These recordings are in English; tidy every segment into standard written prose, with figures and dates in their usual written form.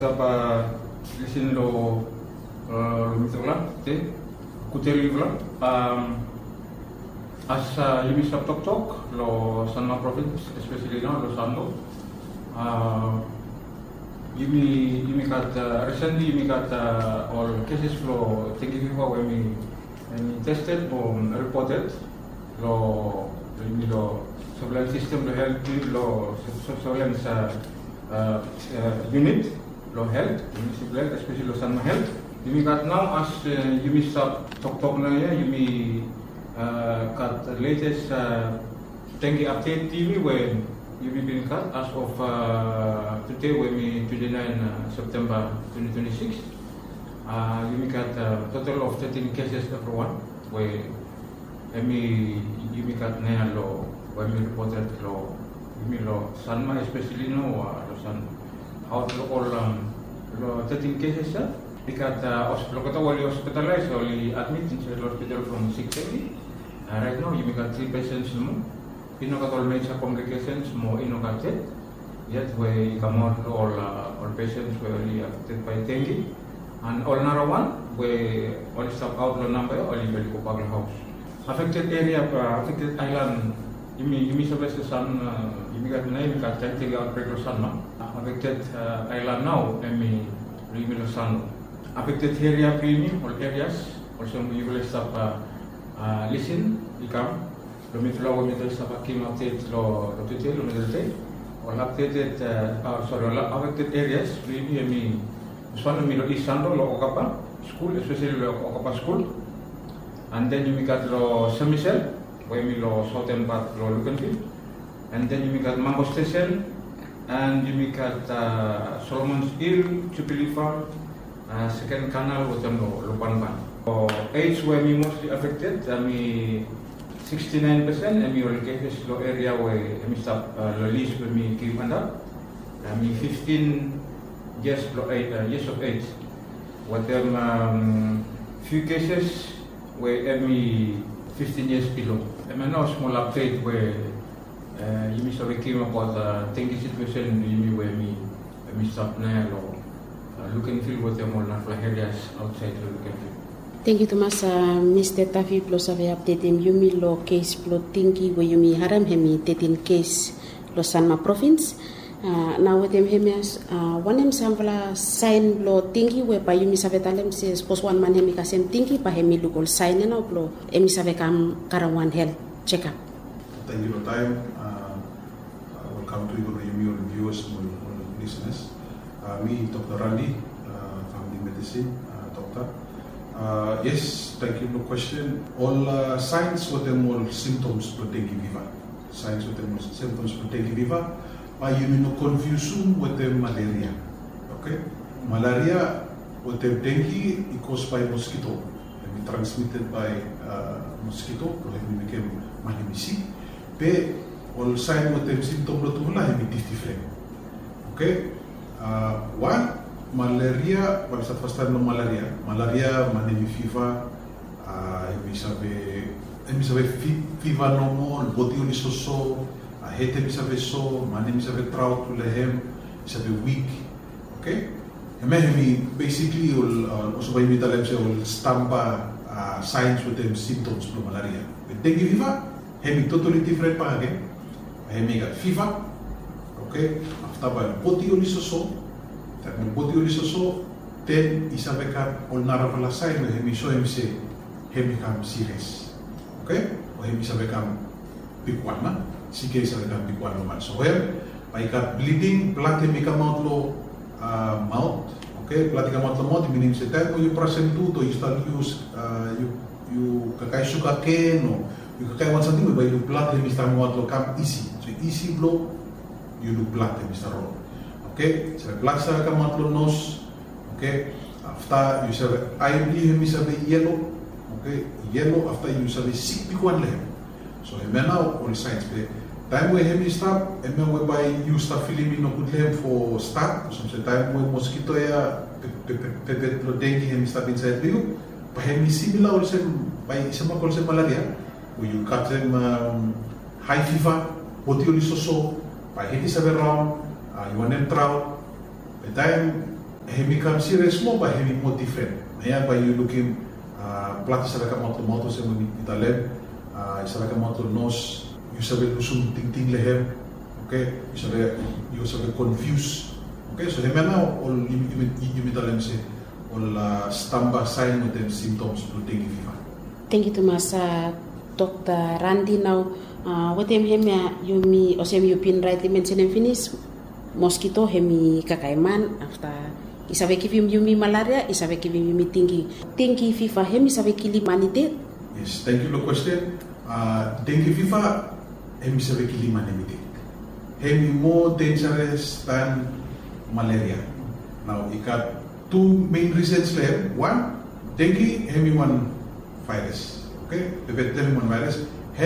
Apa lisin lo mitula te kuteli vla asa yumi sap tok lo Sanma province especially now lo Sando yumi kata recently yumi kata all cases lo thinking when we tested or reported lo yumi lo surveillance system lo health lo surveillance unit lo health, municipal health, especially lo Sanma health. Yumi kat now as yumi sab tok na ya yumi kat latest thank update TV when yumi been cut as of today when we 29 September 2026. Yumi kat total of 13 cases everyone where yumi kat na lo when we reported lo yumi lo Sanma especially no lo Sanma. How to all 13 cases because hospital wali hospitalized only admit in the hospital from 6 days. Right now you got 3 patients more. You know got all major complications more you know got it. Yet we come out all patients were only affected by dengue and all another one we only stop out the number only very public house. Affected area affected island yumi services san yumi got name got dengue outbreak of Sanma. Affected island now, yumi lo Sando. Affected area premium all areas also you will stop listen ikam lo mitula wo mitel stop kim update lo tutel lo mitel all updated sorry affected areas premium yumi Sando mi lo Sando lo Okapa school especially lo Okapa school and then you got lo Semisel where mi lo southern part lo Lukenfield and then you got Mango Station and you got Solomon's Hill, Jubilee Farm, second canal with them Lupanban. Age where we mostly affected, 69% and we all cases low area where we stop the least where we keep under. 15 years of age. With them few cases where we 15 years below. And now small update where you miss a came about the situation you where me stop now or Lukenfield with them all areas outside Lukenfield. Thank you Thomas Mr. Tafi plus ave update yumi lo case plot tingi where yumi haram hemi 13 case lo Sanma province now with them hemias one em samvala sign lo tingi where by yumi savetalem says post one man hemi kasem tingi pa hemi lugol sign na lo emi savekam karawan health check up. Thank you for time. Welcome to your viewers and listeners. Me, Dr. Randy, family medicine doctor. Yes, thank you for the question. All signs with them all symptoms for dengue fever. Signs with them all symptoms for dengue fever. But you know confusion with them malaria. Okay, malaria with them dengue is caused by mosquito. It be transmitted by mosquito. It became malimisi. But all sign with them symptom lo tuhla hemi different. Okay, one malaria. What is the first time no malaria? Malaria manemi fever. Hemi sabe fever no more. Body only so. Head hemi sabe so. Manemi sabe drought to lehem. Sabe weak. Okay. Hemi basically also by mitalem se all stampa signs with them symptoms no malaria. With dengue fever. Hemi totally different pa again. Hemi got fever, okay. After by body only so, that when body only so, then isabeka all naravala sign where hemi show him say hemi come serious, okay. Or hemi isabeka big one na, sike isabeka big one man. So where by got bleeding, blood hemi come out low mouth, okay. Blood come out low mouth meaning say that when you present to you start use you kakai sugar cane or you can want something where you blood him Mr. Muat will come easy. So easy blow, you do blood him Mr. Roll. Okay, so blood cell come out nose. Okay, after you say I him is yellow. Okay, yellow after you say sick big one level. So him now all signs be time where him start, and then whereby you start feeling no good level for start. So some time where mosquito ya dengue him start inside you. But him similar also by some call malaria. Where you got them high fever, body only so, by head is around, you want them drought. By time he become serious more by having more different. Yeah, by you looking plat isa ka moto sa mga italem, isa ka moto nos, you sabi lusum ting lehem, okay? You sabi confused, okay? So hema na all you italem se all stamba sign with them symptoms to dengue fever. Thank you, Thomas. Dr. Randy, now, what him you osem you pin right mention finish mosquito hemi kakaiman after isabe kivim yumi malaria, isabe kivim yumi dengue fever hemi isabe kili manite. Yes, thank you for the question. Dengue fever hemi isabe kili manite. Hemi more dangerous than malaria. Now, it got two main reasons there. One, dengue hemi one virus. Okay, the hemi one virus.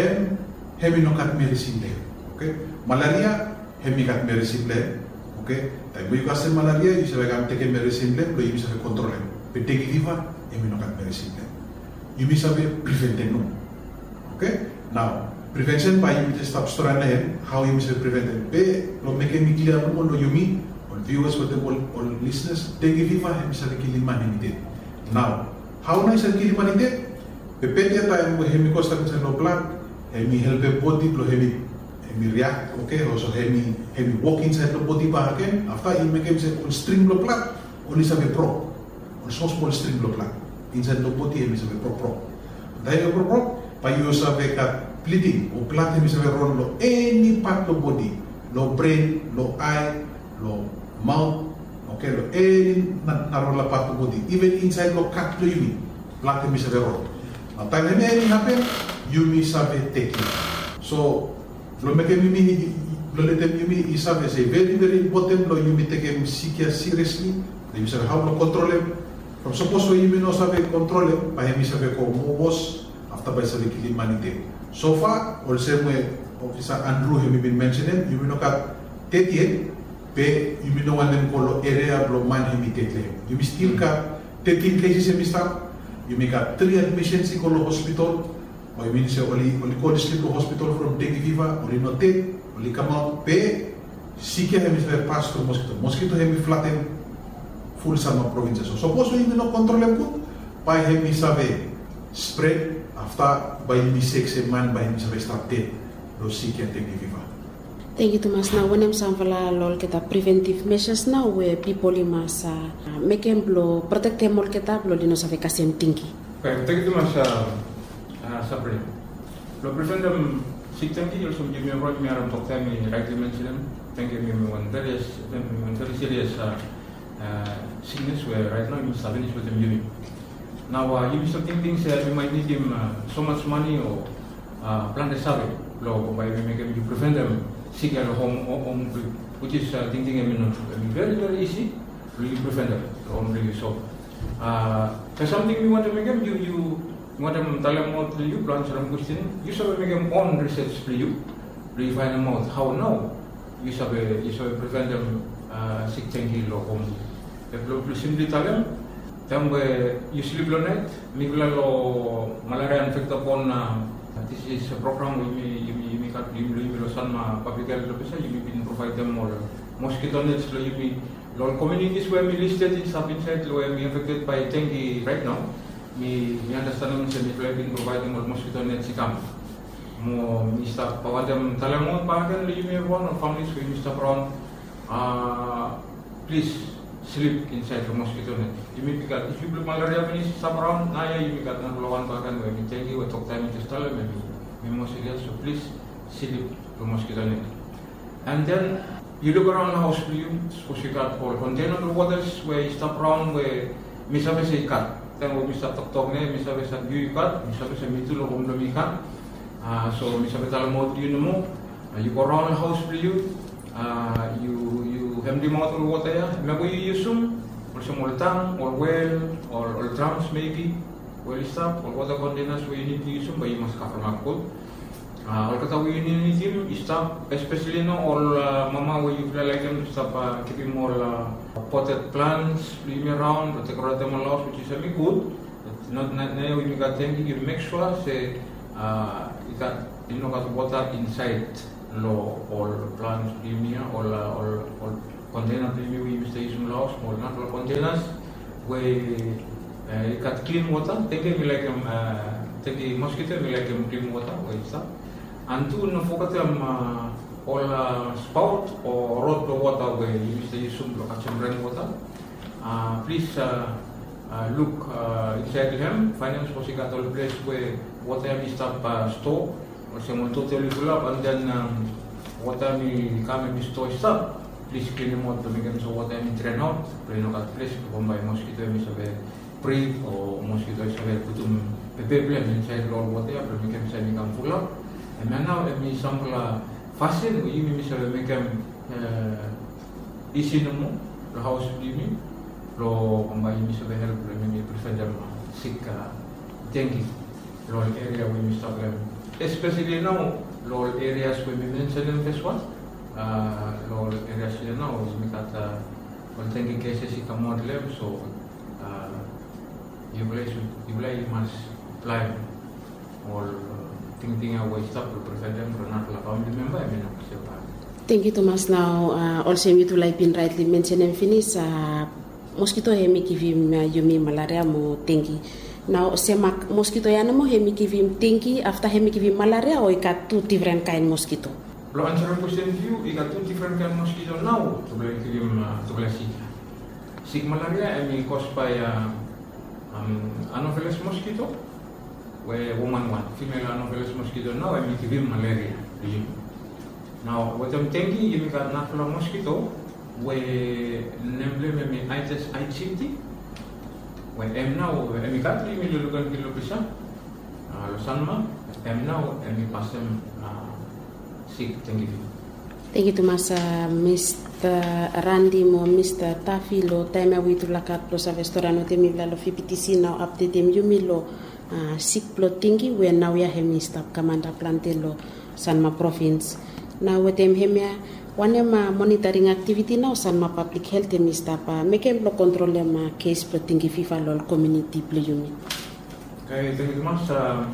Hemi no kat medicine there. Okay, malaria hemi kat medicine there. Okay, tapi you kasi malaria you sabi kam take medicine there, lo you sabi control it. But dengue fever hemi no kat medicine there. You sabi prevent it no. Okay, now prevention by you just stop storing it. How you sabi prevent it? Be lo make me clear no lo you all viewers with the all listeners. Dengue fever hemi sabi kiliman hemi did. Now, how na sabi kiliman did? Pepete time hemi costa sa no blood. Hemi help the body to hemi react, okay? Also hemi walk inside the body pa again. After he make him say on stream of blood, only sabi pro, on so small stream of blood inside the body hemi sabi pro. Dahil pro, pa you sabi kat bleeding o blood hemi sabi run lo any part of body, lo brain, lo eye, lo mouth, okay? Lo any naroon la part of body, even inside lo cut lo yumi, blood hemi sabi run. Now time hemi happen. Yumi sabe take it. So, lo make yumi, lo let them yumi isabe say very important. Lo yumi take him seriously. You sabe how to control him. From suppose lo yumi no sabe control him, pa yumi sabe ko was after by sabe kilimanite. So far, all same way Officer Andrew yumi been mentioning, yumi no kat take it, pe yumi no one them ko lo area lo man yumi take him. Yumi still kat 13 cases yumi start. Yumi kat 3 admissions in ko hospital. I mean, say only call sleep to hospital from dengue fever, only not take, only come out, pay, sick hemi pass to mosquito. Mosquito hemi flatten full summer provinces. So suppose we no control them good, by hemi sabe spread after by hemi 6 man by hemi sabe start dead, those sick and dengue fever. Thank you, Thomas. Now, when I'm saying lol kita preventive measures now, where people must make them blow, protect them all kita blow dino sabe kasem tinggi. Thank you, Thomas. Separate. Lo prevent them sick tanki also give me a right me around talk time in rightly mention them. Thank you me one very serious sickness where right now you must finish with them you. Now you be something things you might need him so much money or plan the survey. Lo by make them you prevent them sick at home which is thinking very easy. Really prevent them only so. There's something we want to make them you want them tell them out to you, branch from question. You should make them own research for you. You find them out how now. You should prevent them sick tanking lo home. If simply tell them where you sleep on night, migla lo malaria infect upon this is a program you can lo sanma public health officer you can provide them more mosquito nets lo you lo communities where we listed in sub inside lo we infected by dengue right now. We understand that we have been providing mosquito nets. We start providing talamon pagan. You may want or families we start around. Please sleep inside the mosquito net. You may be got if you malaria finish start around. Naya you may got nagulawan pagan. We thank you. We talk time to start maybe mosquito. So please sleep the mosquito net. And then you look around the house. You got all container waters where you stop around where misabe say cut. Then we start talk ne, misabe sa view ikat, misabe sa mitulo kung lumikat. So misabe talamot you mo. You go around the house for you. You empty out the water ya. Maybe you use some, or some tang, or well, or drums maybe. Well stuff, or water containers where you need to use them, but you must cover my code. All kata we need him stop, especially no all mama where you feel like them to stop keeping more potted plants living around, but decorate them a lot, which is very good. Not now you got them, you make sure say you got got water inside low all plants living here, all container we Mr. Isum Laos, small natural containers, where you got clean water, take a mosquito, we like clean water, where it's up. And two, no focus all spout or road water where you Mr. Isum catch rainwater. Please look inside him, finance was got all place where water is stop store, or someone totally full up, and then water me come and store stop. Please clean them out to make them so water me drain out. Play no got place to come by mosquito is a breathe or mosquito is a put them pepe inside all water, but make them say become full up. And now me sample fasten, we make them easy no more, the house me. Lo kembali misalnya help kami prefer sick dengue lo area we misalnya especially now lo areas we mention in this one lo areas now is mikata when dengue cases is come out lem so you must plan all thing away stop to prevent them from not family member I mean Thank you Thomas. Now also you to like been rightly mentioned and finish mosquito hemi kivim yumi malaria mo dengue. Now semak mosquito yana mo hemi kivim dengue after hemi kivim malaria or ikat two different kind mosquito. Lo answer question view ikat two different kind mosquito now to beli kivim to beli sick malaria I mean caused by Anopheles mosquito where woman one female Anopheles mosquito now I mean kivim malaria. Now what I'm dengue you got Anopheles mosquito where nemble me Aedes aegypti where now emikat mi lulukan kilo bisa lo sanma now emi pasem sick dengue. Thank you Thomas. Mr. Randy mo Mr. Tafi lo time we to lakat lo sa restaurant te mi lo FPTC now update mi yumi lo sick plot dengue where now we have stop Kamanda Plantain lo Sanma province. Now with them hemia one monitoring activity now Sanma public health Mr. Pa make em lo control ma case plotting FIFA lo community play yumi. Okay, thank you much.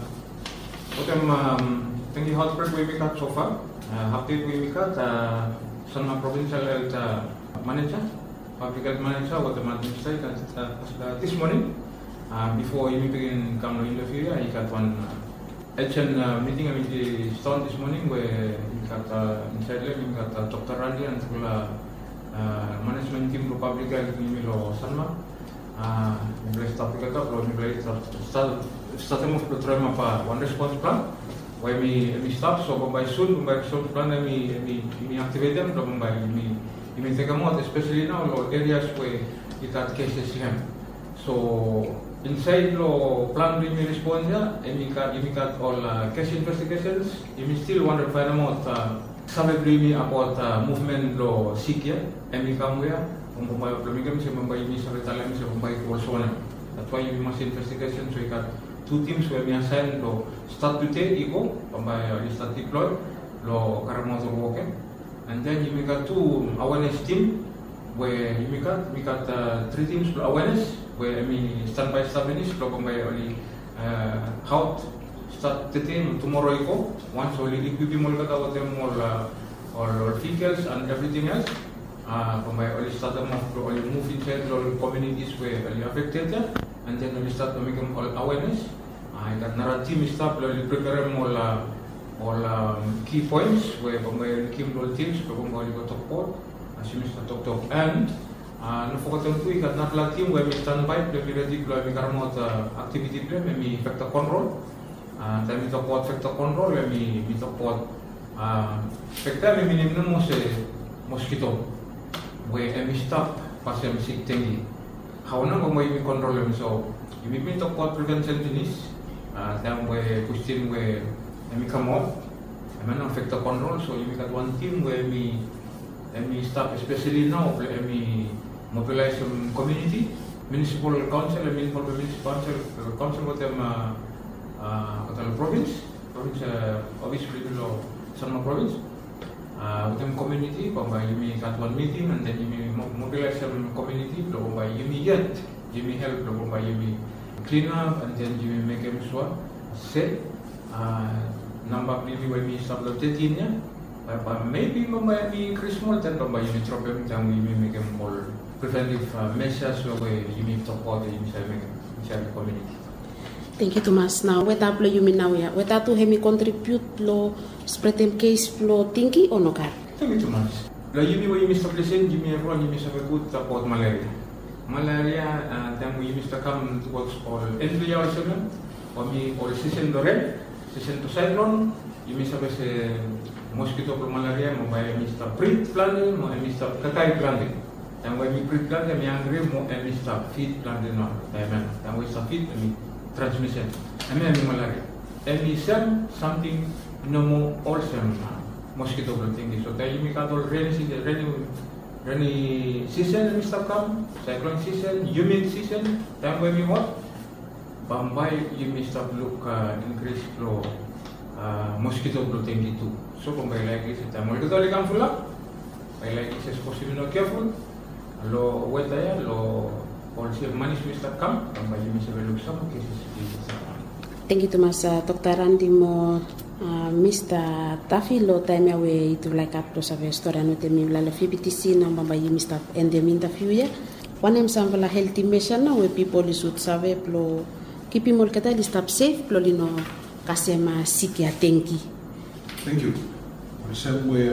Thank you outbreak we got so far. Update we got Sanma provincial health manager, public health manager, what the administrator this morning before you begin come in the field. I got one HN meeting I mean start this morning where we got inside there we got Dr. Randy and management team for public health in Milo Sanma. We start pick up, we start move to try map one response plan. Where we stop so by soon plan we activate them by we take them out especially now areas where we got cases here. So inside lo plan we respond and we got all case investigations. We still want to find out something about movement lo sick and we come here. That's why we must investigation. So we got two teams where we assign lo start to take ego by start deploy lo karamotor walking, and then you got two awareness team where we got three teams for awareness where standby staff is lo by only how start the team tomorrow ego once only equipment mo got them all vehicles and everything else by only start them off only move inside the communities where only affected and then we start to make them all awareness. I got another team staff only prepare them all key points where by Kim all teams only got support as Mr. Talk and no forgotten we got another team where we stand by we ready to we carry out activity plan we vector control then we support vector control we support vector minimum mosquito where we stop pasem sick dengue. How na kung may control them so we support prevention finish then where question where we come off and then vector control so we got one team where we stop especially now we mobilize some community municipal council council with them province obviously below Sanma province with them community we got one meeting and then we mobilize some community you may help you clean up and then you make them sure set number maybe when we start the 13 maybe mama ni Chris Molten mama yumi tropium tang yumi make all preventive measures lo yumi support yumi sa community. Thank you Tomas. Now weta plo yumi now ya. Weta tu hemi contribute lo spread case lo tinggi o no kar. Thank you Tomas. Lo yumi establishing yumi everyone yumi sa good support malaria. Malaria tang yumi sta come towards all entry also kami all season do red season to cyclone yumi sa se mosquito pro malaria mo bay mista pre planting mo mista kakai planting tang way mi pre planting mi angre mo mista feed planting no tamen tang way sa feed mi transmission ami malaria and something no mo also mosquito planting so tayo mi kadol rainy season mista come cyclone season humid season tang way mi what Bambay you mista look increase flow mosquito bloating itu. So kung by like this, mo ito tali kang fulak. By like this, possible no careful. Lo weta ya, lo policy manage Mr. Kam, kung by you misa look some cases. Thank you Tomas. Dr. Randy mo Mr. Tafi lo time away itu like up to save story ano temi la FBTC na bambay Mr. Endem interview ya. One example healthy mission na we people should save lo keeping more kata li stop safe lo lino kasema siki atenki. Thank you. The same way,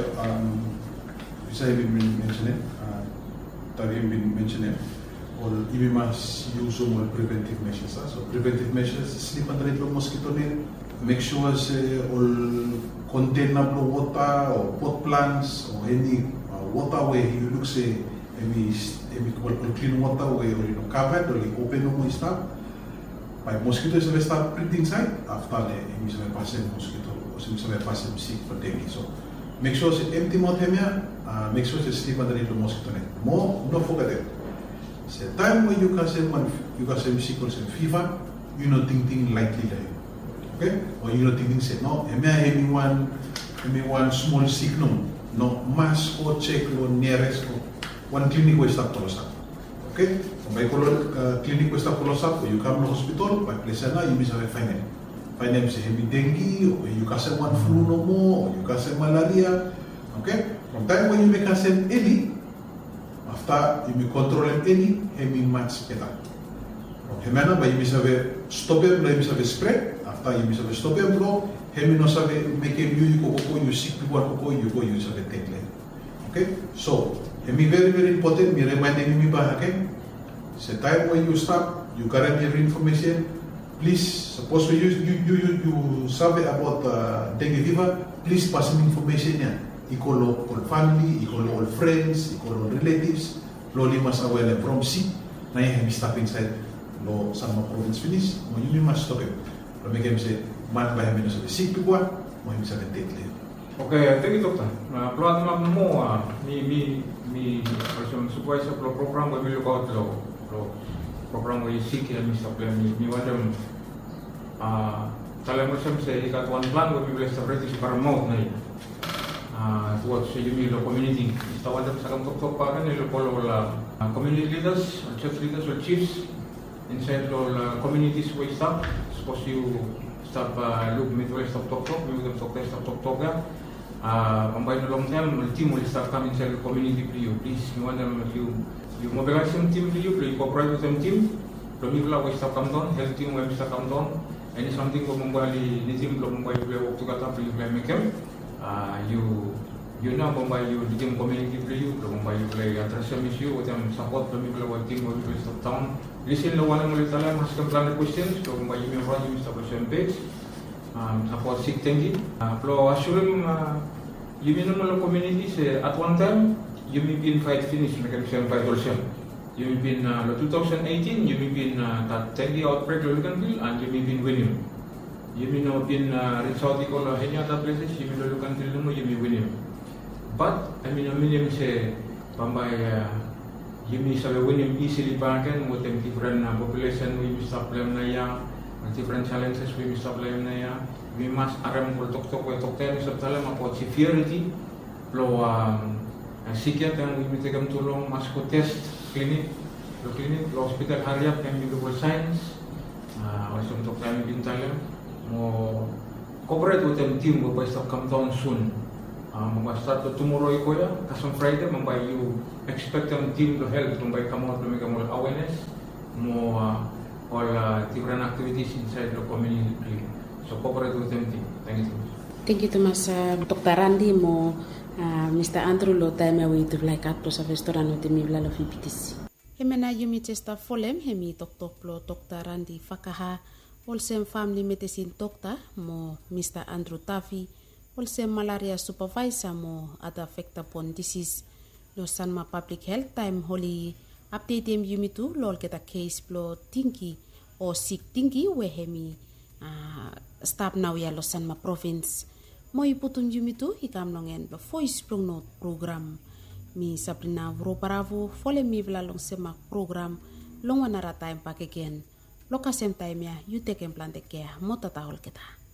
as I have been mentioning, Tarim been mentioning, or even must use more preventive measures. So preventive measures, sleep under the mosquito net, make sure all container water or pot plants or any waterway you look say any clean water where you know covered or like open no stuff. By mosquitoes will start breeding side after the emission passing mosquito or some passing sick for dengue. So make sure it's empty motemia, make sure it's sleep under the mosquito net. More, no forget it. It's a time when you can say sick or some fever, you know thinking lightly like, okay? Or you know thinking say no, anyone small sick no mass or check or nearest or one clinic will start to us. Okay? By clinic questa follow-up, you come to hospital, by place na, you bisa find them. Find them say heavy dengue, or you can say one flu no more, or you can say malaria. Okay? From time when you make them any, after you may control them any, heavy much better. From hemana, by you bisa stop them, you bisa spread. After you bisa stop them, heavy no sabe make him you go, you sick people go, you go, you sabe take them. Okay? So, heavy very important. Me reminding me back again. The time when you stop, you current your information. Please, suppose you survey about dengue fever. Please pass me information ya. Equal all family, equal all friends, equal all relatives. Loli mas aware from C. Na yung stop inside lo sama province finish. Mo you must stop it. Lo make him say man by him sa sick people. Mo him sa take le. Okay, thank you Doctor. Plot map mo mi person supervisor pro program we look out lo program we seek and Mr. Plan mi wadam talang macam saya ikat one plan we will establish para mau na yun towards the lo community Mr. wadam sa kamtok pa kan lo follow la community leaders or church leaders or chiefs inside lo communities we stop suppose you stop look me to stop talk we will stop talk ya combine long term team will start coming inside the community please you want them you mobilize some team you cooperate with some team Lumibla we start come down health team we start come down and something ko mambali ni team lo mambali play waktu kata play make you know mambali you team community play you lo mambali play attraction issue with them support Lumibla we team we start down listen lo wana mo litala mas kan plan questions lo mambali mi run you start question page support sick thingy lo assume you mean no community say at one time you may be in fight finish mechanism fight also you may be in 2018 you may be in that dengue outbreak locally and you may be in winning you may not be in reach out to any other places you may look until you may winning but I mean say Bambay you may say winning easily back and with different population we may stop them na yang different challenges we may stop them na yang we must aram ko tok ten sabtala about severity lo psikiat yang we tegam tulong mas ko test clinic lo hospital hariap yang medical science also untuk kami bintang mo cooperate with them team go stop come down soon Mga start to tomorrow iko ya, kasong Friday, mga you expect yung team to help, mga kamot, mga awareness, mo all different activities inside the community. So cooperate with them. Thank you. Thank you, Thomas. Dr. Randy mo, Mr. Andrew lo time away to like up to sa restaurant de mi blalo fipitis. Hemena yumi testa folem hemi Dr. Randy Fakaha, Olsem Family Medicine Doctor mo Mr. Andrew Tafi, Olsem Malaria Supervisor mo ada affected upon disease lo Sanma Public Health time holy update em yumi tu lol kita case plo tinggi o sick tinggi we hemi staff now ya lo Sanma province mo iputun yumi tu hikam nongen lo voice note program mi Sabrina Vroparavo fole mi vlalong semak program long wanara time pakeken lokasem time ya you take plan de care mo tatahol kita.